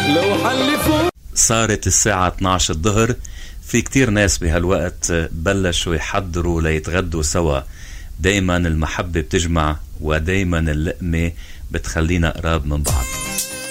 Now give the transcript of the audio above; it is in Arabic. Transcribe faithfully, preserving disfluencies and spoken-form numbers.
لو حلفوا. صارت الساعة اثنعش الظهر. في كتير ناس بهالوقت بلشوا يحضروا ليتغدوا سوا. دايما المحبة بتجمع ودايما اللقمة بتخلينا قراب من بعض.